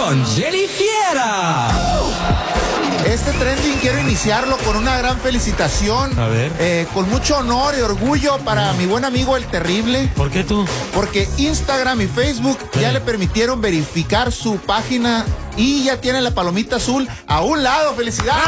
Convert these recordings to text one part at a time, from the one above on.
con Jenny Fiera. Este trending quiero iniciarlo con una gran felicitación. A ver. Con mucho honor y orgullo para mi buen amigo El Terrible. ¿Por qué tú? Porque Instagram y Facebook ya le permitieron verificar su página y ya tiene la palomita azul a un lado. ¡Felicidades,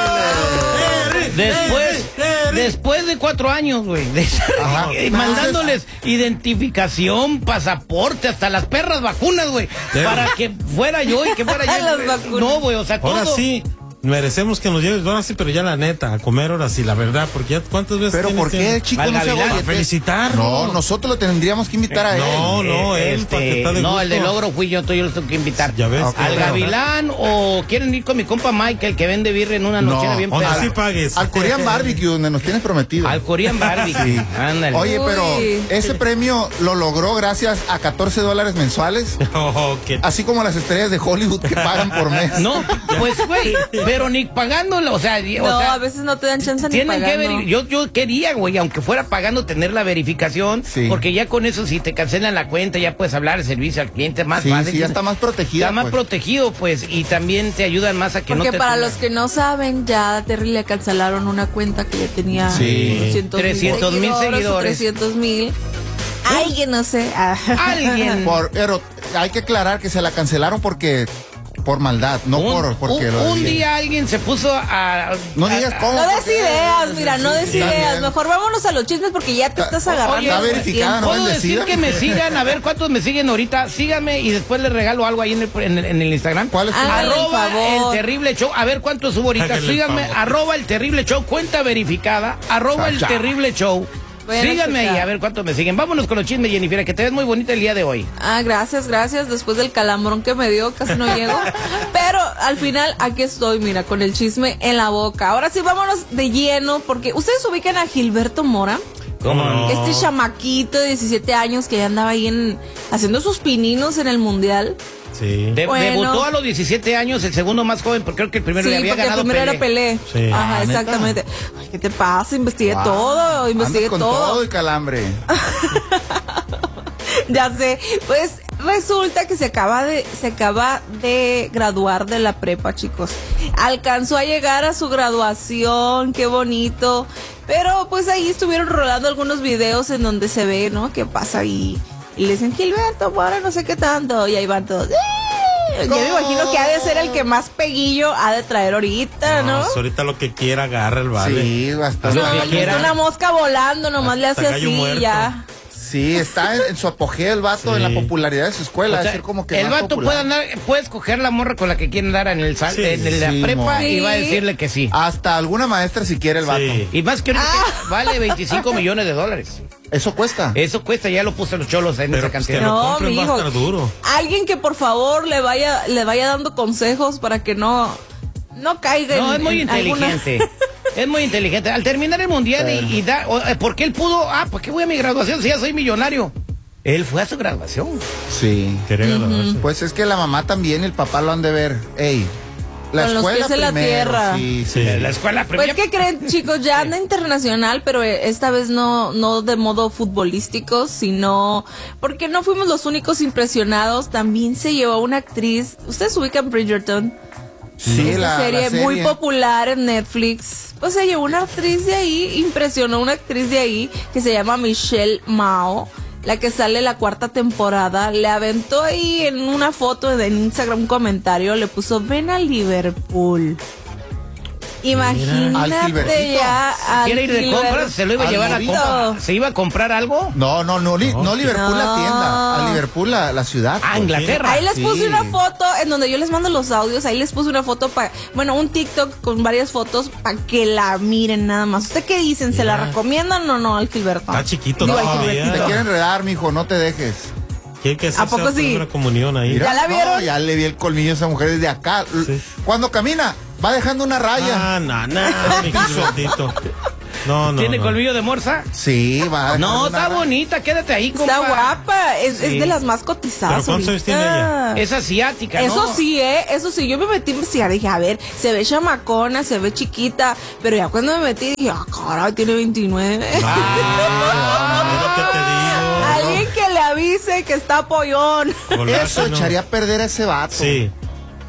Después de 4 años, güey, de estar mandándoles identificación, pasaporte, hasta las perras vacunas, güey, para que fuera yo y que fuera yo. No, güey, o sea, todo. Ahora sí. Merecemos que nos lleves, ahora sí, pero ya la neta, a comer ahora sí, la verdad, porque ya cuántas veces. Pero ¿por qué el chico no se va a felicitar? No, nosotros lo tendríamos que invitar a él. No, él, para que está de gusto. No, el de logro fui yo los tengo que invitar. Ya ves. Al Gavilán, o quieren ir con mi compa Michael, que vende birria en una noche bien pegada. pedada. Así pagues. Al Korean Barbecue, donde nos tienes prometido. Al Korean Barbecue. Sí. Ándale. Oye, pero ese premio lo logró gracias a $14 mensuales. Así como las estrellas de Hollywood que pagan por mes. No, pues, güey, pero ni pagando. O sea, a veces no te dan chance ni pagando. Yo quería, güey, aunque fuera pagando, tener la verificación, porque ya con eso, si te cancelan la cuenta, ya puedes hablar de servicio al cliente más fácil. Sí, ya está más protegida. Está más protegido, pues, y también te ayudan más a que porque no te... Porque para los que no saben, ya a Terry le cancelaron una cuenta que ya tenía 300,000 seguidores. 300,000. Alguien, no sé. Alguien. Pero hay que aclarar que se la cancelaron porque... Por maldad, no porque un día alguien se puso a... No digas cómo. No des ideas, mira, no des ideas. Mejor vámonos a los chismes porque ya te estás agarrando. Oye, está verificada, ¿puedo decir que me sigan? A ver cuántos me siguen ahorita. Síganme y después les regalo algo ahí en el Instagram. ¿Cuál es tu @El Terrible Show. A ver cuántos subo ahorita. Síganme, @El Terrible Show. Cuenta verificada. @El Terrible Show. Síganme ahí, a ver cuántos me siguen. Vámonos con los chismes, Jennifer, que te ves muy bonita el día de hoy. Gracias. Después del calambrón que me dio, casi no llego. Pero al final, aquí estoy, mira, con el chisme en la boca. Ahora sí, vámonos de lleno, porque ¿ustedes ubican a Gilberto Mora? ¿Cómo no? Este chamaquito de 17 años que ya andaba ahí haciendo sus pininos en el Mundial. Sí. Debutó a los 17 años, el segundo más joven, porque creo que el primero le había ganado Pelé. El primero era Pelé. Sí. Ajá, exactamente. Ay, ¿qué te pasa? Investigué todo, investigué con todo y calambre. Ya sé. Pues resulta que se acaba de graduar de la prepa, chicos. Alcanzó a llegar a su graduación, qué bonito. Pero pues ahí estuvieron rolando algunos videos en donde se ve, ¿no? ¿Qué pasa ahí? Y le dicen, Gilberto, ahora no sé qué tanto. Y ahí van todos. Yo me imagino que ha de ser el que más peguillo ha de traer ahorita, ¿no? Ahorita lo que quiera agarra el vale. Sí, bastante. Una mosca volando, nomás le hace así y ya. Sí, está en su apogeo el vato, en la popularidad de su escuela. O sea, es decir, como que el vato puede escoger la morra con la que quiere andar en la prepa y va a decirle que sí. Hasta alguna maestra si quiere el vato. Y más que ahorita vale $25 millones. ¿Eso cuesta? Eso cuesta, ya lo puse los cholos en esa cantidad. No, mi hijo. Alguien que por favor le vaya dando consejos para que no caiga en... No, es muy inteligente. Es muy inteligente. Al terminar el mundial porque él pudo, ¿por qué voy a mi graduación si ya soy millonario? Él fue a su graduación. Sí. Pues es que la mamá también, el papá lo han de ver. Ey, la con escuela los pies en la tierra. Sí. La escuela primero. Pues, ¿qué creen, chicos? Ya anda internacional, pero esta vez no de modo futbolístico, sino porque no fuimos los únicos impresionados. También se llevó una actriz. ¿Ustedes ubican Bridgerton? Sí, la serie muy popular en Netflix. Pues se llevó una actriz de ahí, impresionó una actriz de ahí que se llama Michelle Mao, la que sale la 4ª temporada. Le aventó ahí en una foto en Instagram un comentario, le puso, ven a Liverpool. Imagínate ya. ¿Quiere ir de compras? ¿Se lo iba a llevar a comprar? ¿Se iba a comprar algo? No Liverpool la tienda, a Liverpool la ciudad. Inglaterra. Ahí les puse una foto en donde yo les mando los audios. Ahí les puse una foto un TikTok con varias fotos para que la miren nada más. ¿Usted qué dicen? ¿Se la recomiendan o no al Gilberto? Está chiquito todavía. Te quieren enredar, mijo, no te dejes. ¿A poco sí? Una comunión ahí. Mira, ¿Ya la vieron? Ya le vi el colmillo a esa mujer desde acá. Sí. Cuando camina, va dejando una raya. Mi Gilbertito. ¿Tiene colmillo de morsa? Sí, va. No, está bonita, quédate ahí, compa. Está guapa, es de las más cotizadas. ¿Pero cuántos años tiene ella? Es asiática, ¿no? Eso sí, yo me metí a investigar, dije, a ver, se ve chamacona, se ve chiquita, pero ya cuando me metí, dije, caray, tiene 29. ¿Qué te digo? Alguien que le avise que está pollón. Eso echaría a perder a ese vato. Sí.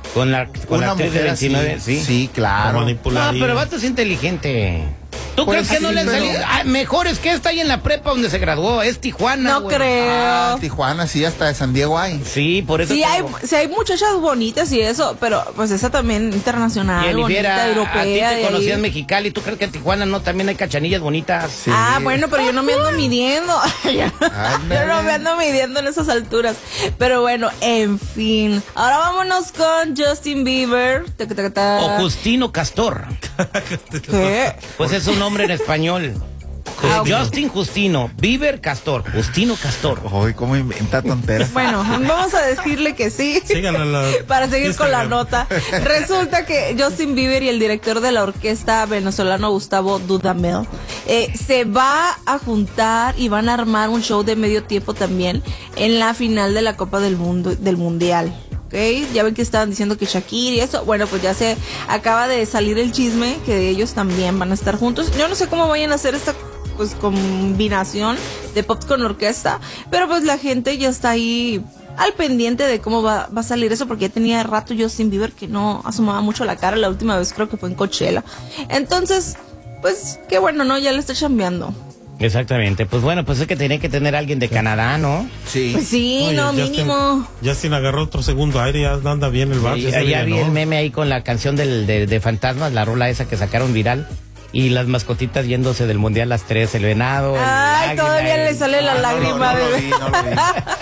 Con la actriz de 29, así, sí. Sí, claro. No, pero el vato es inteligente. ¿Tú Pues crees que sí, no le han pero- salido? Mejor es que está ahí en la prepa donde se graduó. Es Tijuana, No güey. creo. Tijuana, sí, hasta de San Diego hay. Sí, por eso Sí te hay, digo. sí hay muchachas bonitas y eso, pero pues esa también internacional, Y bonita, a ti europea. te de conocí ahí. en Mexicali. ¿Tú crees que en Tijuana no también hay cachanillas bonitas? Sí. Ah, bueno, pero yo no me ando midiendo. Yo no me ando midiendo en esas alturas. Pero bueno, en fin. Ahora vámonos con Justin Bieber. O Justino Castor. ¿Qué? Pues es un nombre en español. Ah, ok. Justin Justino, Bieber Castor, Justino Castor. Uy, cómo inventa tonteras. Bueno, vamos a decirle que sí. Síganlo en la Para seguir con la Instagram. nota. Resulta que Justin Bieber y el director de la orquesta venezolano Gustavo Dudamel se va a juntar y van a armar un show de medio tiempo también en la final de la Copa del Mundo, del Mundial. ¿Okay? Ya ven que estaban diciendo que Shakira y eso. Bueno, pues ya se acaba de salir el chisme que ellos también van a estar juntos. Yo no sé cómo vayan a hacer esta pues combinación de pop con orquesta, pero pues la gente ya está ahí al pendiente de cómo va a salir eso, porque ya tenía rato Justin Bieber que no asomaba mucho la cara. La última vez creo que fue en Coachella. Entonces, pues qué bueno, ¿no? Ya le está chambeando. Exactamente, pues bueno, pues es que tenía que tener alguien de Canadá, ¿no? Sí. Pues sí, Oye, no, Justin- mínimo. Justin agarró otro segundo aire, ya anda bien el vato. Y ya vi el meme ahí con la canción de Fantasmas, la rola esa que sacaron viral. Y las mascotitas yéndose del mundial, las tres, el venado. el Ay, águila, todavía el- le sale la lágrima no lo de... vi, no lo vi.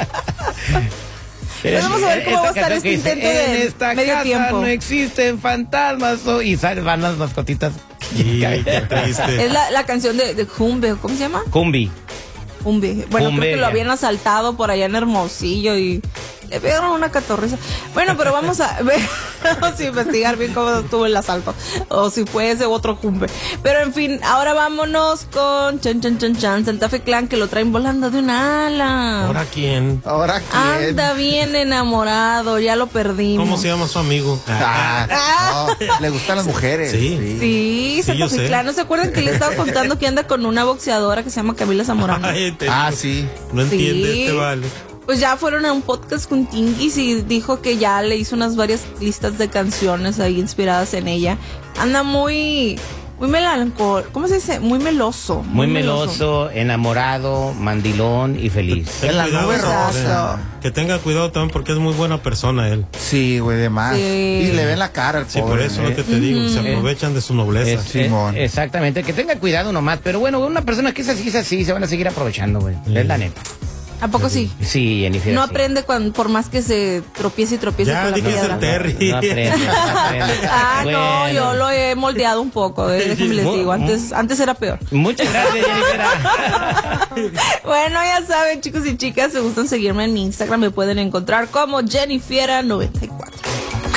Pues vamos a ver cómo va a estar canción este que dice, intento de en esta medio casa tiempo. no existen fantasmas. Y van las mascotitas. Y qué triste. Es la canción de Jumbe, ¿cómo se llama? Cumbi. Jumbe. Bueno, Jumbe, creo que lo ya. habían asaltado por allá en Hermosillo y le pegaron una catorriza. Bueno, pero vamos a ver, vamos a investigar bien cómo estuvo el asalto. O si fue ese otro Jumbe. Pero en fin, ahora vámonos con Santa Fe Clan, que lo traen volando de un ala. ¿Ahora quién? Ahora quién. Anda bien enamorado, ya lo perdimos. ¿Cómo se llama su amigo? No, le gustan las mujeres. Sí. Sí, Santa yo Fe sé. Clan. ¿No se acuerdan que le estaba contando que anda con una boxeadora que se llama Camila Zamorano? Ay, te Ah, digo, sí. No entiende Sí. este vale. Pues ya fueron a un podcast con Tinguis y dijo que ya le hizo unas varias listas de canciones ahí inspiradas en ella. Anda muy melancólico, ¿cómo se dice? Muy meloso. Muy meloso, enamorado, mandilón y feliz. Ten En la cuidado, nube Raúl, rosa. que tenga cuidado también porque es muy buena persona él. Sí, güey, de más. Sí. Y le ven la cara al Sí, pobre. por eso es lo que te digo, se aprovechan de su nobleza. Simón. Exactamente, que tenga cuidado nomás. Pero bueno, una persona que es así, se van a seguir aprovechando, güey. Es la neta. ¿A poco sí? Sí, Jennifer. No sí. aprende por más que se tropiece y tropiece Ya, con la di que es el piedra. Terry. No aprende, no aprende. Ah, no, Bueno. yo lo he moldeado un poco, déjenme les digo, antes era peor. Muchas gracias, Jennifer. Bueno, ya saben, chicos y chicas, si gustan seguirme en mi Instagram, me pueden encontrar como Jennifiera94.